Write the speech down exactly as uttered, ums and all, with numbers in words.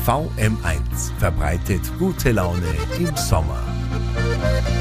V M eins verbreitet gute Laune im Sommer.